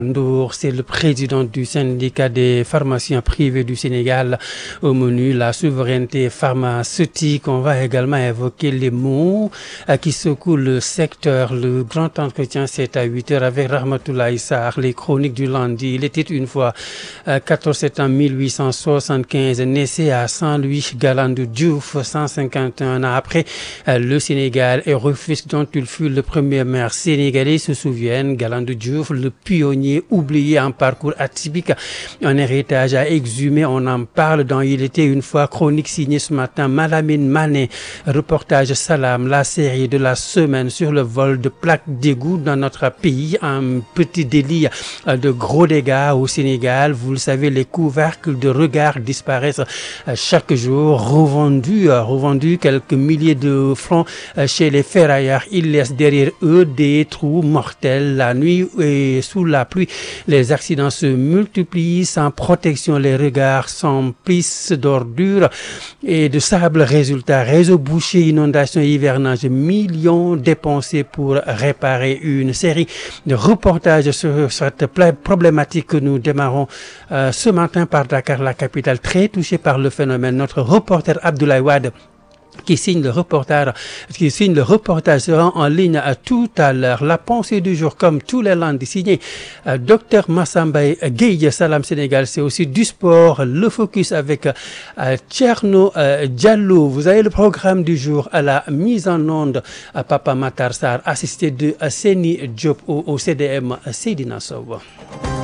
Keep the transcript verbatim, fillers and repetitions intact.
Ndour, c'est le président du syndicat des pharmaciens privés du Sénégal. Au menu, la souveraineté pharmaceutique. On va également évoquer les maux qui secouent le secteur. Le grand entretien, c'est à huit heures avec Rahmatoulaye Sarr. Les chroniques du lundi. Il était une fois quatorze septembre mille huit cent soixante-quinze, naissé à Saint-Louis, Galandou Diouf, cent cinquante et un ans après le Sénégal et Rufisque, dont il fut le premier maire sénégalais, se souviennent. Galandou Diouf, le pionnier oublié, en parcours atypique, un héritage à exhumer. On en parle dans Il était une fois, chronique signée ce matin Malamine Mané. Reportage Salam, la série de la semaine sur le vol de plaques d'égout dans notre pays. Un petit délit de gros dégâts au Sénégal. Vous le savez, les couvercles de regard disparaissent chaque jour. Revendus, revendus quelques milliers de francs chez les ferrailleurs. Ils laissent derrière eux des trous mortels la nuit et sous la pluie. Les accidents se multiplient. Sans protection, les regards s'emplissent d'ordures et de sable. Résultat, réseau bouché, inondations, hivernage, millions dépensés pour réparer. Une série de reportages sur cette problématique que nous démarrons euh, ce matin par Dakar, la capitale, très touchée par le phénomène. Notre reporter Abdoulaye Wade qui signe le reportage, qui signe le reportage sera en ligne à tout à l'heure. La pensée du jour, comme tous les lundis, signé euh, Docteur Massamba Gueye. Salam Sénégal, c'est aussi du sport. Le focus avec euh, Thierno euh, Diallo. Vous avez le programme du jour à la mise en onde à Papa Matar Sarr, assisté de Seni Diop au, au C D M Seydina Sow.